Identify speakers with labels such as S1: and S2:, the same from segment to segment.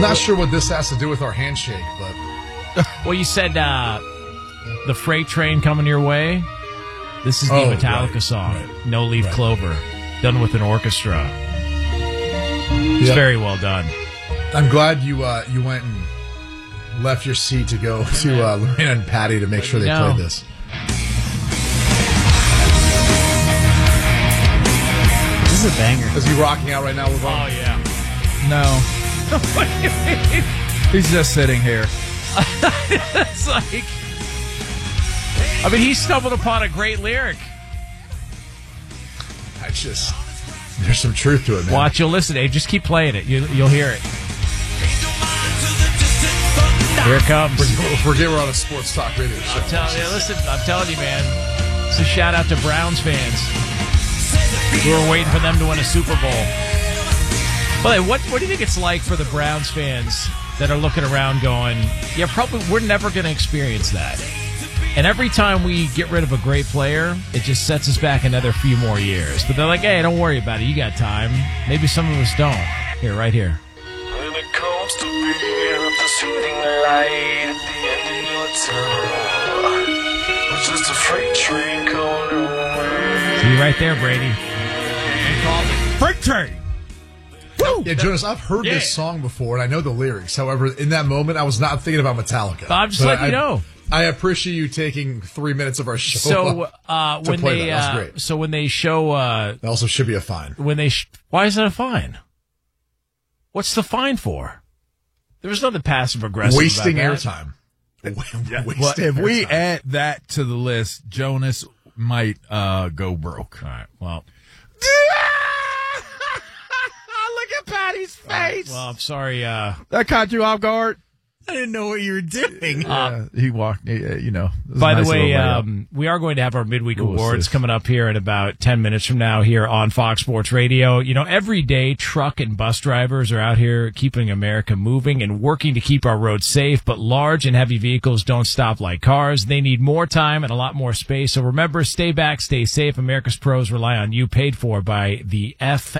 S1: I'm not sure what this has to do with our handshake, but...
S2: Well, you said the freight train coming your way. This is the Metallica song, right. No Leaf Clover, done with an orchestra. It's very well done.
S1: I'm glad you went and left your seat to go to Lorena and Patty to make sure they played this.
S3: This is a banger.
S1: Is he rocking out right now, LeVar?
S2: Oh, yeah.
S4: No.
S2: What do you mean?
S4: He's just sitting here.
S2: It's like... I mean, he stumbled upon a great lyric.
S1: There's some truth to it, man.
S2: Watch, you'll listen, Dave. Just keep playing it. You'll hear it. Here it comes.
S1: Forget we're on a sports talk radio show.
S2: I'm telling you, man. It's a shout out to Browns fans. We were waiting for them to win a Super Bowl. But what do you think it's like for the Browns fans that are looking around going, yeah, probably we're never going to experience that. And every time we get rid of a great player, it just sets us back another few more years. But they're like, hey, don't worry about it. You got time. Maybe some of us don't. Here, right here.
S5: When it comes to being the soothing light at the end of your tunnel, it's just a freight train coming away.
S2: See right there, Brady.
S4: Freight train.
S1: Woo! Yeah, Jonas, I've heard this song before, and I know the lyrics. However, in that moment, I was not thinking about Metallica.
S2: I'm just letting you know.
S1: I appreciate you taking 3 minutes of our show.
S2: So when they
S1: that was great.
S2: So when they show
S1: that also should be a fine.
S2: When they why is that a fine? What's the fine for? There was nothing passive aggressive.
S1: Wasting
S2: about
S1: airtime.
S4: Well, if we add that to the list, Jonas might go broke.
S2: All right. Well. Look at Patty's face. Well, I'm sorry.
S4: That caught you off guard.
S3: I didn't know what you were doing.
S4: He walked,
S2: By the way, we are going to have our midweek awards coming up here in about 10 minutes from now here on Fox Sports Radio. You know, every day truck and bus drivers are out here keeping America moving and working to keep our roads safe, but large and heavy vehicles don't stop like cars. They need more time and a lot more space. So remember, stay back, stay safe. America's pros rely on you, paid for by the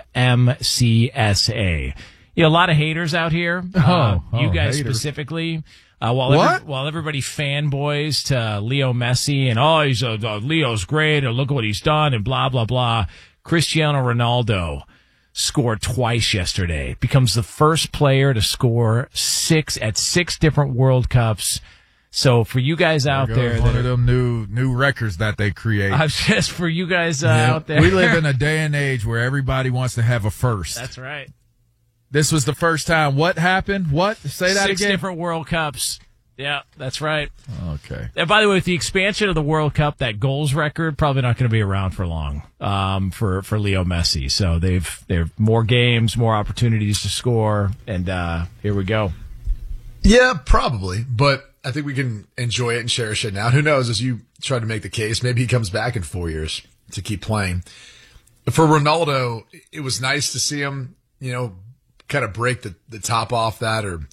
S2: FMCSA. You know, a lot of haters out here. You guys
S4: haters.
S2: specifically. While everybody fanboys to Leo Messi and Leo's great or look what he's done and blah blah blah. Cristiano Ronaldo scored twice yesterday. Becomes the first player to score six different World Cups. So for you guys out there,
S4: one of them new records that they create.
S2: Just for you guys out there,
S4: we live in a day and age where everybody wants to have a first.
S2: That's right.
S4: This was the first time. What happened? What? Say that again. 6
S2: different World Cups. Yeah, that's right.
S4: Okay.
S2: And by the way, with the expansion of the World Cup, that goals record probably not going to be around for long for Leo Messi. So they've more games, more opportunities to score, and here we go.
S1: Yeah, probably, but I think we can enjoy it and cherish it now. And who knows, as you try to make the case, maybe he comes back in 4 years to keep playing. For Ronaldo, it was nice to see him, kind of break the top off that or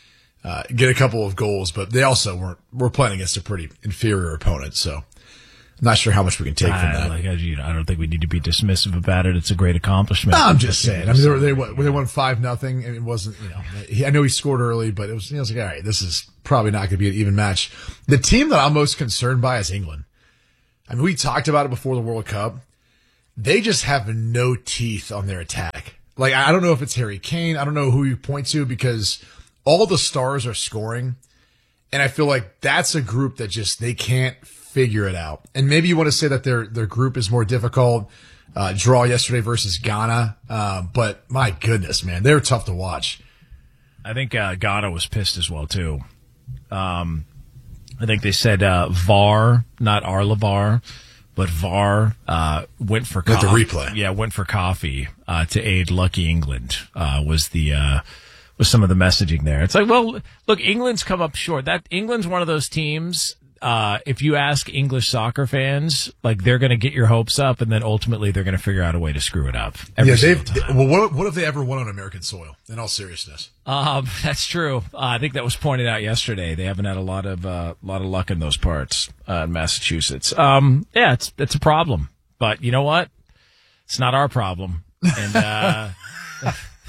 S1: get a couple of goals, but they also were playing against a pretty inferior opponent, so I'm not sure how much we can take from that.
S2: I don't think we need to be dismissive about it. It's a great accomplishment.
S1: No, I'm just saying. I mean, they won 5-0, and it wasn't. I know he scored early, but it was. I was like, all right, this is probably not going to be an even match. The team that I'm most concerned by is England. I mean, we talked about it before the World Cup. They just have no teeth on their attack. Like, I don't know if it's Harry Kane. I don't know who you point to because all the stars are scoring. And I feel like that's a group that just, they can't figure it out. And maybe you want to say that their group is more difficult. Draw yesterday versus Ghana. But my goodness, man, they're tough to watch.
S2: I think Ghana was pissed as well, too. I think they said VAR, not Arlavar. But VAR went for coffee.
S1: The replay.
S2: Yeah, went for coffee to aid Lucky England. Was some of the messaging there? It's like, well, look, England's come up short. That England's one of those teams. If you ask English soccer fans, like they're going to get your hopes up, and then ultimately they're going to figure out a way to screw it up.
S1: What if they ever won on American soil? In all seriousness,
S2: that's true. I think that was pointed out yesterday. They haven't had a lot of luck in those parts in Massachusetts. Yeah, it's a problem, but you know what? It's not our problem, and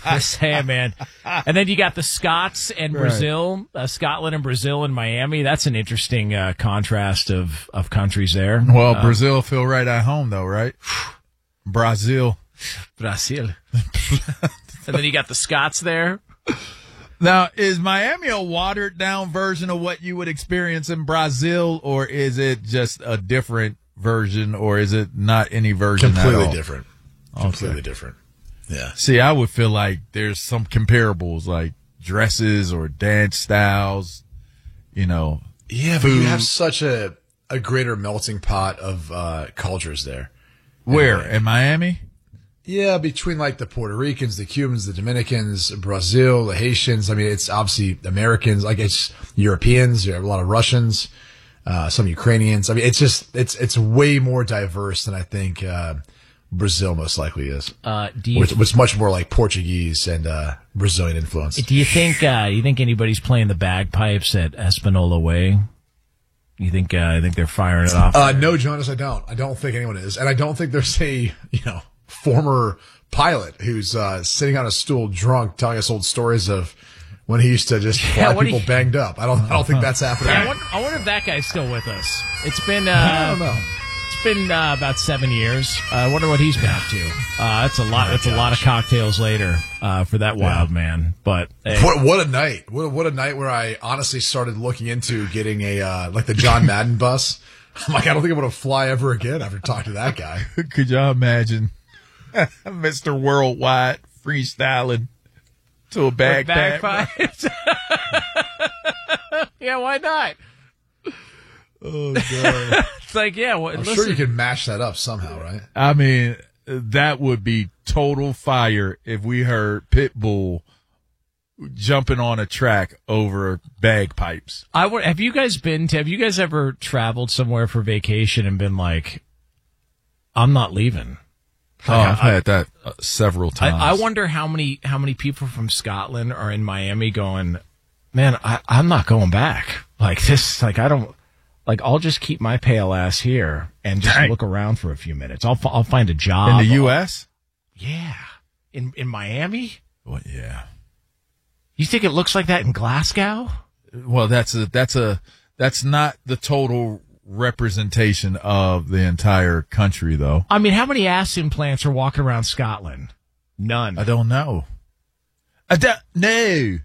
S2: Just saying, man. And then you got the Scots and Brazil, Scotland and Brazil and Miami. That's an interesting contrast of countries there.
S4: Well, Brazil feel right at home, though, right? Brazil.
S2: And then you got the Scots there.
S4: Now, is Miami a watered-down version of what you would experience in Brazil, or is it just a different version, or is it not any version at all?
S1: Completely different. Completely different. Yeah.
S4: See, I would feel like there's some comparables, like dresses or dance styles, you know.
S1: Yeah, but you have such a greater melting pot of cultures there.
S4: Where? In Miami?
S1: Yeah, between like the Puerto Ricans, the Cubans, the Dominicans, Brazil, the Haitians. I mean, it's obviously Americans, like it's Europeans. You have a lot of Russians, some Ukrainians. I mean, it's way more diverse than I think Brazil most likely is. With much more like Portuguese and Brazilian influence.
S2: Do you think anybody's playing the bagpipes at Espanola Way? You think they're firing it off?
S1: No, Jonas, I don't. I don't think anyone is, and I don't think there's a former pilot who's sitting on a stool drunk telling us old stories of when he used to just fly people banged up. I don't think that's happening.
S2: Yeah, I wonder if that guy's still with us. It's been
S1: I don't know.
S2: It's been about 7 years. I wonder what he's been up to. That's a lot. That's a lot of cocktails later for that wild man. But hey.
S1: What a night! What a night where I honestly started looking into getting a like the John Madden bus. I'm like, I don't think I'm going to fly ever again after talking to that guy.
S4: Could y'all imagine Mr. Worldwide freestyling to a bagpipes?
S2: Yeah, why not?
S4: Oh, God.
S2: It's like, yeah. Well,
S1: I'm sure you can mash that up somehow, right?
S4: I mean, that would be total fire if we heard Pitbull jumping on a track over bagpipes.
S2: Have you guys ever traveled somewhere for vacation and been like, I'm not leaving?
S4: I've had that several times.
S2: I wonder how many people from Scotland are in Miami going, man, I'm not going back. Like this, like I don't, like I'll just keep my pale ass here and just look around for a few minutes. I'll find a job
S4: in the U.S.
S2: Yeah, in Miami.
S4: Well, yeah.
S2: You think it looks like that in Glasgow?
S4: Well, that's not the total representation of the entire country, though.
S2: I mean, how many ass implants are walking around Scotland? None.
S4: I don't know. No.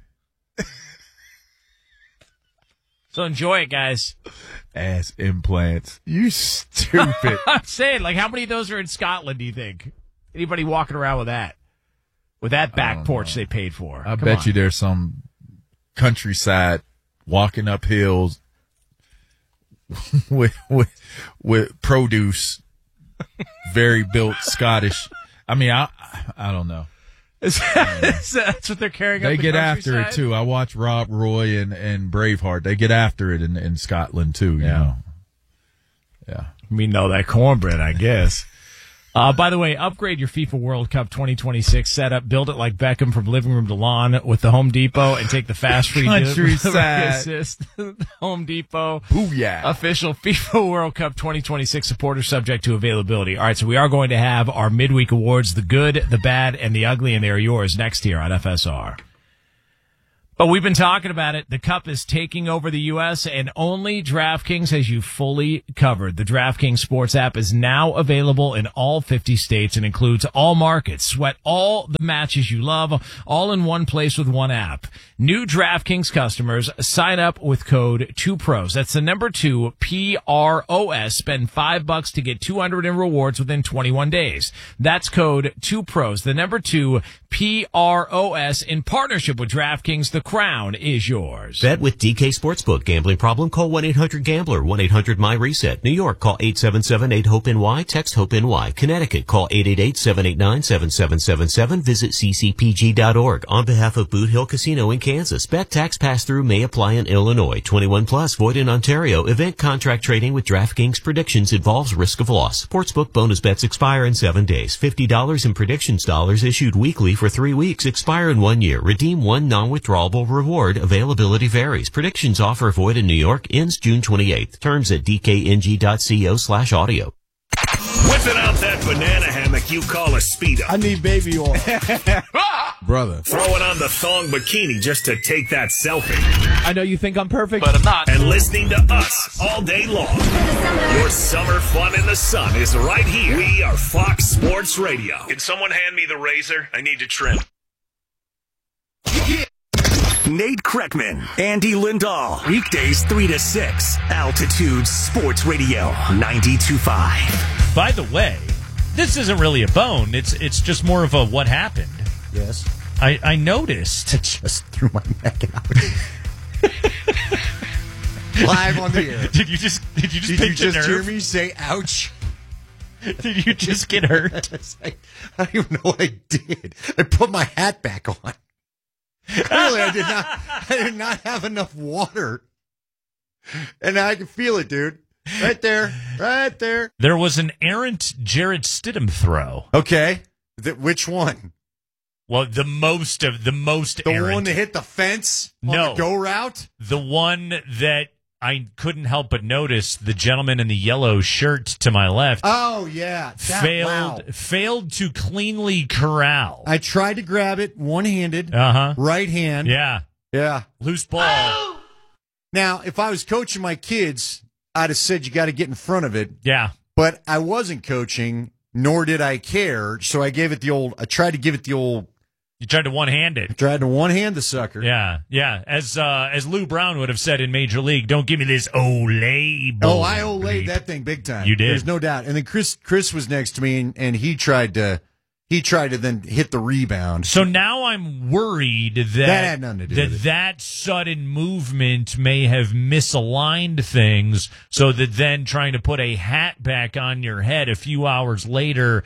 S2: So enjoy it, guys.
S4: Ass implants. You stupid.
S2: I'm saying, like, how many of those are in Scotland, do you think? Anybody walking around with that? With that back porch they paid for?
S4: I bet you there's some countryside walking up hills with produce, very built Scottish. I mean, I don't know.
S2: That's what they're carrying.
S4: They
S2: up
S4: get after it too. I watch Rob Roy and Braveheart. They get after it in Scotland too. You know. Yeah.
S2: We know that cornbread, I guess. By the way, upgrade your FIFA World Cup 2026 setup. Build it like Beckham from living room to lawn with the Home Depot and take the fast free delivery assist. Home Depot.
S4: Booyah.
S2: Official FIFA World Cup 2026 supporter subject to availability. All right, so we are going to have our midweek awards, the good, the bad, and the ugly, and they are yours next here on FSR. But we've been talking about it. The Cup is taking over the U.S., and only DraftKings has you fully covered. The DraftKings Sports app is now available in all 50 states and includes all markets. Sweat all the matches you love, all in one place with one app. New DraftKings customers sign up with code 2PROS. That's the number 2, P-R-O-S. Spend $5 to get $200 in rewards within 21 days. That's code 2PROS, the number 2, P-R-O-S, in partnership with DraftKings. The crown is yours.
S6: Bet with DK Sportsbook. Gambling problem? Call 1-800-GAMBLER. 1-800-MY-RESET. New York, call 877-8-HOPE-NY. Text HOPE-NY. Connecticut, call 888-789-7777. Visit ccpg.org. On behalf of Boot Hill Casino in Kansas, bet tax pass-through may apply in Illinois. 21 plus, void in Ontario. Event contract trading with DraftKings predictions involves risk of loss. Sportsbook bonus bets expire in 7 days. $50 in predictions dollars issued weekly for 3 weeks. Expire in 1 year. Redeem one non-withdrawable reward. Availability varies. Predictions offer void in New York. Ends June 28th. Terms at dkng.co/audio.
S7: Whipping out that banana hammer that you call a Speedo.
S3: I need baby oil.
S4: Brother.
S7: Throwing on the thong bikini just to take that selfie.
S2: I know you think I'm perfect, but I'm not.
S7: And listening to us all day long. Your summer fun in the sun is right here. We are Fox Sports Radio. Can someone hand me the razor? I need to trim. Nate Kreckman, Andy Lindahl. Weekdays 3 to 6. Altitude Sports Radio 92.5.
S2: By the way, this isn't really a bone. It's just more of a what happened.
S3: Yes.
S2: I noticed.
S3: I just threw my neck out. Live on the air.
S2: Did you just
S3: hear me say ouch?
S2: Did you just get hurt?
S3: I don't even know what I did. I put my hat back on. Clearly, I did not have enough water. And I can feel it, dude. Right there.
S2: There was an errant Jarrett Stidham throw.
S3: Okay. Which one?
S2: Well, the most
S3: The
S2: errant.
S3: one that hit the fence on
S2: No.
S3: the go route?
S2: The one that I couldn't help but notice, the gentleman in the yellow shirt to my left
S3: Oh, yeah.
S2: failed to cleanly corral.
S3: I tried to grab it one-handed, right hand.
S2: Yeah. Loose ball.
S3: Now, if I was coaching my kids, I'd have said you got to get in front of it.
S2: Yeah.
S3: But I wasn't coaching, nor did I care, so I tried to give it the old.
S2: You tried to one-hand it.
S3: Tried to one-hand the sucker.
S2: Yeah. As Lou Brown would have said in Major League, don't give me this Olay ball.
S3: Oh, I Olayed that thing big time.
S2: You did.
S3: There's no doubt. And then Chris was next to me, and he tried to then hit the rebound.
S2: So now I'm worried that
S3: had nothing to do with it.
S2: that sudden movement may have misaligned things, so that then trying to put a hat back on your head a few hours later,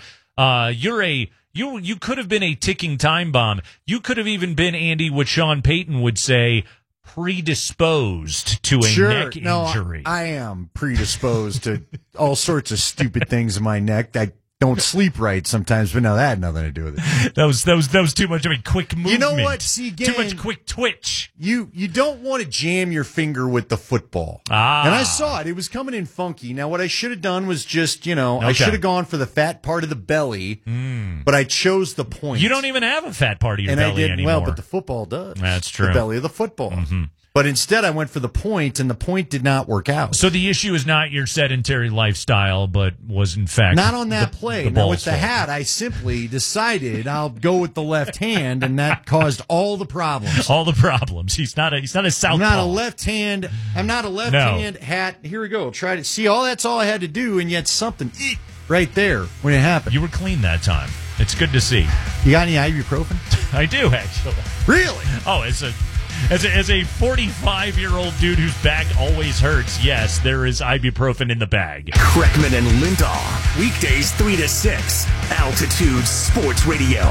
S2: you could have been a ticking time bomb. You could have even been, Andy, what Sean Payton would say, predisposed to a neck injury.
S3: I am predisposed to all sorts of stupid things in my neck. I don't sleep right sometimes, but no, that had nothing to do with it.
S2: That was too much of a quick movement.
S3: You know what? See, again,
S2: too much quick twitch.
S3: You don't want to jam your finger with the football. And I saw it. It was coming in funky. Now, what I should have done was just, I should have gone for the fat part of the belly, but I chose the point.
S2: You don't even have a fat part of your
S3: and
S2: belly
S3: I did
S2: anymore.
S3: Well, but the football does.
S2: That's true.
S3: The belly of the football. Mm-hmm. But instead, I went for the point, and the point did not work out.
S2: So the issue is not your sedentary lifestyle, but was in fact
S3: not on that play.
S2: The
S3: now with the
S2: fault.
S3: hat, I simply decided I'll go with the left hand, and that caused all the problems.
S2: All the problems. He's not a southpaw.
S3: I'm not a left hand hat. Here we go. Try to see. That's all I had to do, and yet something right there when it happened.
S2: You were clean that time. It's good to see.
S3: You got any ibuprofen?
S2: I do, actually.
S3: Really?
S2: Oh, as a 45-year-old dude whose back always hurts, yes, there is ibuprofen in the bag.
S7: Kreckman and Lindahl. Weekdays 3 to 6. Altitude Sports Radio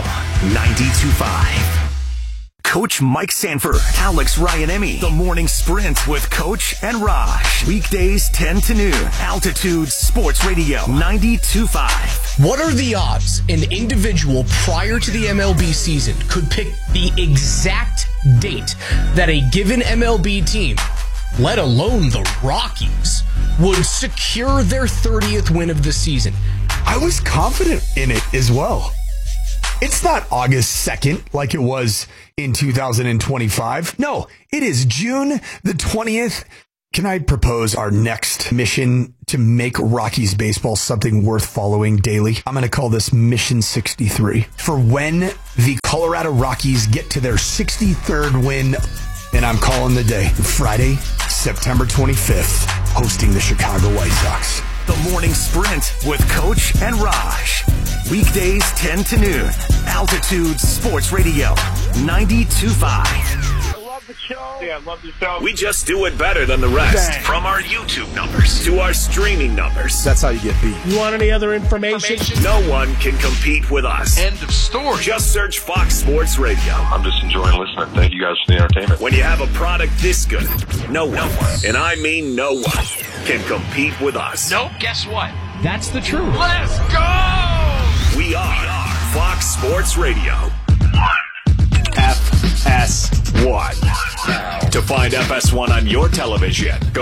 S7: 92.5. Coach Mike Sanford, Alex Ryanemi. The Morning Sprint with Coach and Raj. Weekdays 10 to noon. Altitude Sports Radio 92.5.
S8: What are the odds an individual prior to the MLB season could pick the exact date that a given MLB team, let alone the Rockies, would secure their 30th win of the season?
S9: I was confident in it as well. It's not August 2nd like it was in 2025. No, it is June the 20th. Can I propose our next mission to make Rockies baseball something worth following daily? I'm going to call this Mission 63. For when the Colorado Rockies get to their 63rd win, and I'm calling the day Friday, September 25th, hosting the Chicago White Sox.
S7: The Morning Sprint with Coach and Raj. Weekdays 10 to noon. Altitude Sports Radio 92.5.
S10: Yeah, I love the show.
S7: We just do it better than the rest.
S10: Bang.
S7: From our YouTube numbers to our streaming numbers.
S9: That's how you get beat.
S10: You want any other information?
S7: No one can compete with us.
S10: End of story.
S7: Just search Fox Sports Radio.
S11: I'm just enjoying listening. Thank you guys for the entertainment.
S7: When you have a product this good, no one, and I mean no one, can compete with us.
S10: Nope, guess what?
S2: That's the truth.
S10: Let's go!
S7: We are Fox Sports Radio. FS1. To find FS1 on your television, go